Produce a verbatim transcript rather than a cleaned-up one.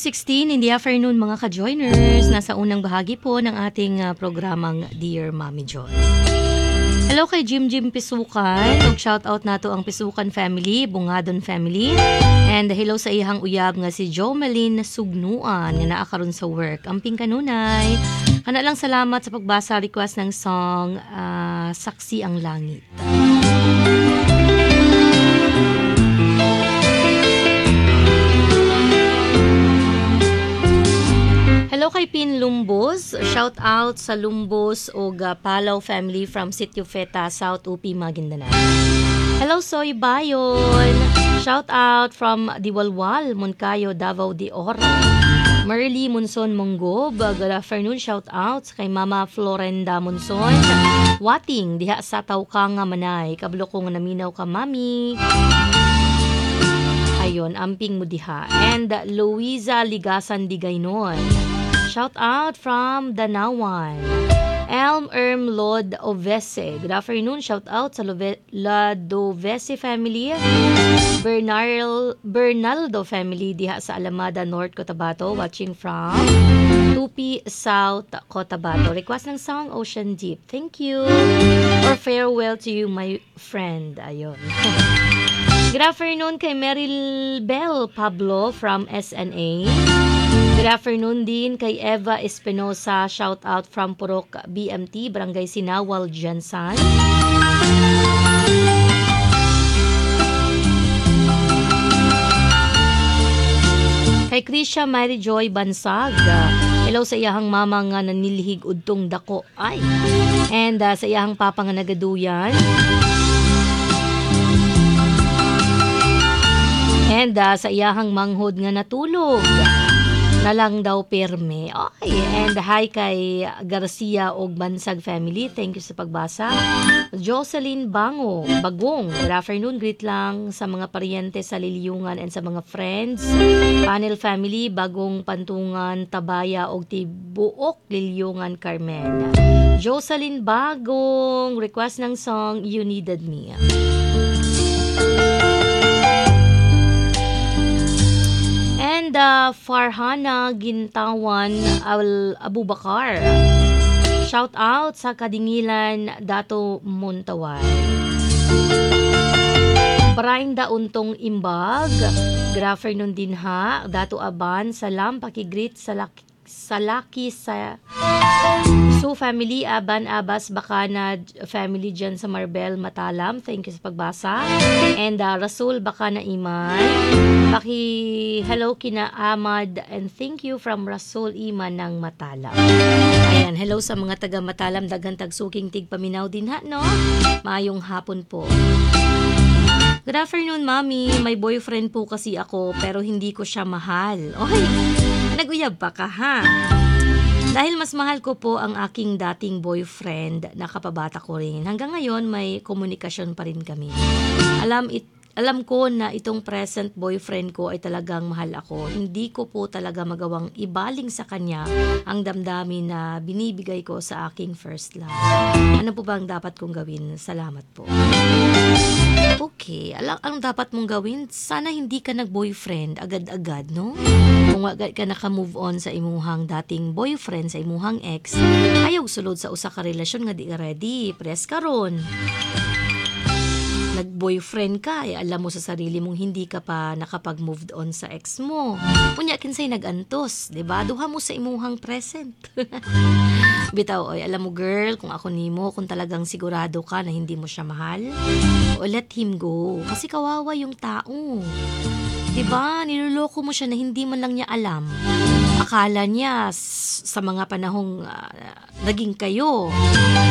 sixteen in the afternoon mga ka-joiners. Nasa unang bahagi po ng ating uh, programang Dear Mommy Joy. Hello kay Jim Jim Pisukan. Mag-shoutout nato ang Pisukan family, Bungadon family. And hello sa iyang uyab nga si Jomelyn Sugnuan nga naa karon sa work. Amping kanunay. Kana lang salamat sa pagbasa request ng song uh, Saksi ang Langit. Hello kay Pin Lumbos. Shout out sa Lumbos o Palaw family from Sitio Feta, South U P, Maguindanao. Hello Soy Bayon. Shout out from Diwalwal, Moncayo, Davao de Oro. Merly Monson Monggob. Good afternoon. Shout out kay Mama Florenda Monson. Wating diha sa Tawkang Manay. Kablo kong naminaw ka mami. Ayon, amping mo diha. And Luisa Ligasan Digaynon. Shout out from Danawan. Elm Erm Lord Ovese. Good afternoon. Shout out sa Love- Ladovese family. Bernal Bernaldo family diha sa Alamada North Cotabato. Watching from Tupi South Cotabato. Request ng song Ocean Deep. Thank you. Or farewell to you my friend. Ayon. Good afternoon kay Meryl Bell Pablo from S N A. Good afternoon din kay Eva Espinosa. Shout out from Purok B M T, Barangay Sinawal, Jansan. Kay Krisha Mary Joy Bansag. Hello sa iyahang mama nga nanilhig udtong dako. Ay. And uh, sa iyahang papa nga nagaduyan. And uh, sa iyahang manghod nga natulog. Na lang daw perme. Okay. And hi kay Garcia og Bansag family. Thank you sa pagbasa. Jocelyn Bango, Bagong. Good afternoon. Greet lang sa mga paryente sa Liliyungan and sa mga friends. Panel family, Bagong Pantungan, Tabaya og Tibuok, Liliyungan, Carmen. Jocelyn Bagong. Request ng song You Needed Me. And uh, Farhana Gintawan Al Abubakar. Shout out sa Kadingilan Dato Montawan. Brainda Untong Imbag. Good afternoon din ha. Dato Aban. Salam pakigreet sa laki, sa laki sa So family, Aban Abbas Bakana family dyan sa Marbel Matalam. Thank you sa pagbasa. And uh, Rasul Bakana Iman. Paki hello kina Ahmad and thank you from Rasul Iman ng Matalam. Ayan, hello sa mga taga Matalam, daghan tagsuking tigpaminaw din ha, no? Maayong hapon po. Good afternoon, Mami. May boyfriend po kasi ako pero hindi ko siya mahal. Okay, nag-uyab pa ka ha? Dahil mas mahal ko po ang aking dating boyfriend, nakapabata ko rin. Hanggang ngayon, may komunikasyon pa rin kami. Alam, it, alam ko na itong present boyfriend ko ay talagang mahal ako. Hindi ko po talaga magawang ibaling sa kanya ang damdamin na binibigay ko sa aking first love. Ano po ba ang dapat kong gawin? Salamat po. Okay, alam anong dapat mong gawin? Sana hindi ka nag-boyfriend agad-agad, no? Kung agad ka naka-move on sa imuhang dating boyfriend, sa imuhang ex, ayaw sulod sa usa ka relasyon nga di ka ready. Press ka ron. Nag-boyfriend ka, eh, alam mo sa sarili mong hindi ka pa nakapag-move on sa ex mo. Kunya kinsay nag-antos, diba? Duha mo sa imuhang present. Bitaw, oy, alam mo girl, kung ako nimo, kung talagang sigurado ka na hindi mo siya mahal, o let him go. Kasi kawawa yung tao. Diba? Niloloko mo siya na hindi man lang niya alam. Akala niya sa mga panahong uh, naging kayo,